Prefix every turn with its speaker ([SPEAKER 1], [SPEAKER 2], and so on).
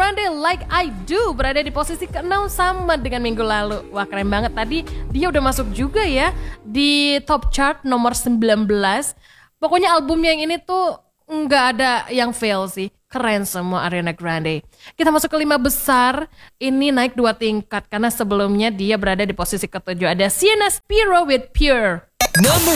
[SPEAKER 1] Grande Like I Do berada di posisi ke-6 sama dengan minggu lalu. Wah keren banget, tadi dia udah masuk juga ya di top chart nomor 19. Pokoknya albumnya yang ini tuh nggak ada yang fail sih. Keren semua Ariana Grande. Kita masuk ke 5 besar. Ini naik 2 tingkat karena sebelumnya dia berada di posisi ke-7. Ada Sienna Spiro with Pure.
[SPEAKER 2] Number